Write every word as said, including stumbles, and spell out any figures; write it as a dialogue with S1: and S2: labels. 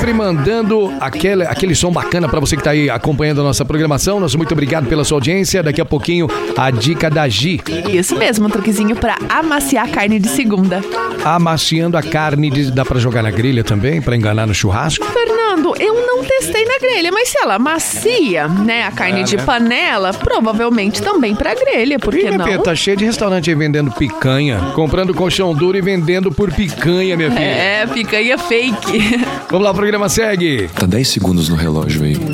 S1: sempre mandando aquele, aquele som bacana pra você que tá aí acompanhando a nossa programação. Nosso muito obrigado pela sua audiência. Daqui a pouquinho, a dica da Gi.
S2: Isso mesmo, um truquezinho pra amaciar a carne de segunda.
S1: Amaciando a carne, de, dá pra jogar na grelha também, pra enganar no churrasco?
S2: Fernando, eu não testei na grelha, mas se ela macia, né, a carne
S1: É,
S2: de
S1: né?
S2: panela, provavelmente também pra grelha, por que
S1: Ih,
S2: não?
S1: Pia, tá cheio de restaurante aí vendendo picanha, comprando colchão duro e vendendo por picanha, minha filha.
S2: É, picanha fake.
S1: Vamos lá, o programa segue.
S3: Tá dez segundos no relógio aí.